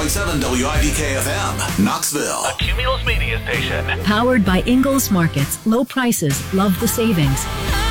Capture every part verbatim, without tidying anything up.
point seven W I V K F M, Knoxville. A Cumulus media station. Powered by Ingalls Markets. Low prices, love the savings.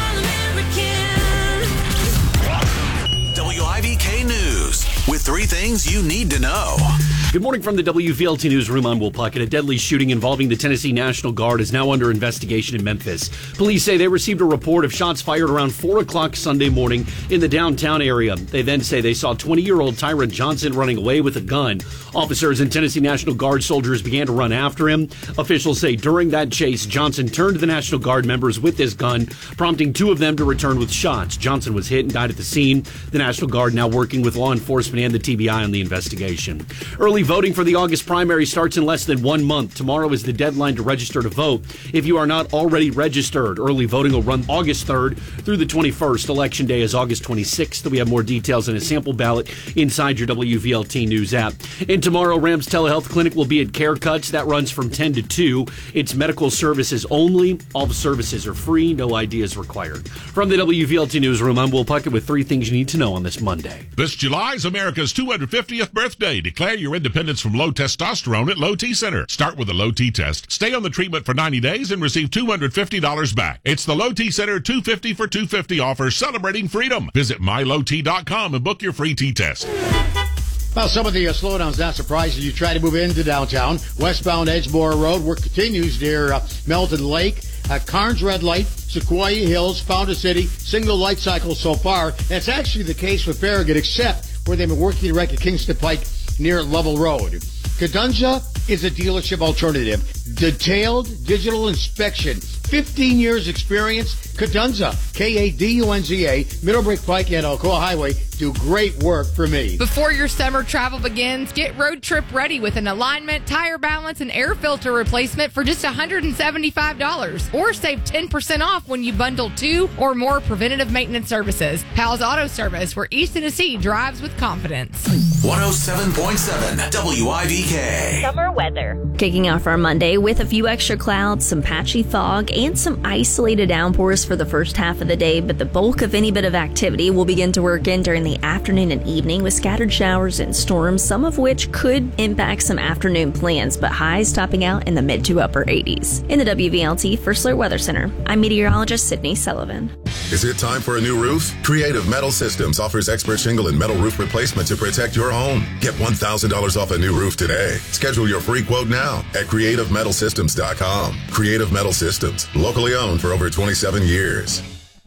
W I V K News with three things you need to know. Good morning from the W V L T Newsroom. I'm Will Puckett. A deadly shooting involving the Tennessee National Guard is now under investigation in Memphis. Police say they received a report of shots fired around four o'clock Sunday morning in the downtown area. They then say they saw twenty-year-old Tyrant Johnson running away with a gun. Officers and Tennessee National Guard soldiers began to run after him. Officials say during that chase, Johnson turned to the National Guard members with his gun, prompting two of them to return with shots. Johnson was hit and died at the scene. The National Guard now working with law enforcement and the T B I on the investigation. Early voting for the August primary starts in less than one month. Tomorrow is the deadline to register to vote. If you are not already registered, early voting will run August third through the twenty-first. Election day is August twenty-sixth. We have more details in a sample ballot inside your W V L T News app. And tomorrow, Rams Telehealth Clinic will be at Care Cuts. That runs from ten to two. It's medical services only. All the services are free. No I D is required. From the W V L T Newsroom, I'm Will Puckett with three things you need to know on this Monday. This July is America's two hundred fiftieth birthday. Declare your independence from low testosterone at Low T Center. Start with a Low T test. Stay on the treatment for ninety days and receive two hundred fifty dollars back. It's the Low T Center two hundred fifty for two hundred fifty offer celebrating freedom. Visit my low t dot com and book your free T-test. Well, some of the uh, slowdowns not surprising. You try to move into downtown. Westbound Edgemoor Road, work continues near uh, Melton Lake. Uh, Carnes Red Light, Sequoia Hills, Fountain City, single light cycle so far. That's actually the case with Farragut, except where they've been working to erect at Kingston Pike near Level Road. Cadunza is a dealership alternative. Detailed digital inspection. fifteen years experience. Cadunza, K A D U N Z A, Middlebrook Pike and Alcoa Highway do great work for me. Before your summer travel begins, get road trip ready with an alignment, tire balance, and air filter replacement for just one hundred seventy-five dollars. Or save ten percent off when you bundle two or more preventative maintenance services. Pal's Auto Service, where East Tennessee drives with confidence. one oh seven point seven W I V K. Summer weather. Kicking off our Monday with a few extra clouds, some patchy fog, and some isolated downpours for the first half of the day, but the bulk of any bit of activity will begin to work in during the afternoon and evening with scattered showers and storms, some of which could impact some afternoon plans, but highs topping out in the mid to upper eighties. In the W V L T First Alert Weather Center, I'm meteorologist Sydney Sullivan. Is it time for a new roof? Creative Metal Systems offers expert shingle and metal roof replacement to protect your home. Get one thousand dollars off a new roof today. Schedule your free quote now at creative metal systems dot com. Creative Metal Systems, locally owned for over twenty-seven years.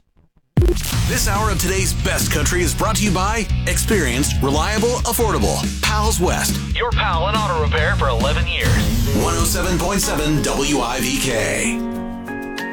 This hour of today's best country is brought to you by experienced, reliable, affordable Pals West. Your pal in auto repair for eleven years. one oh seven point seven W I V K.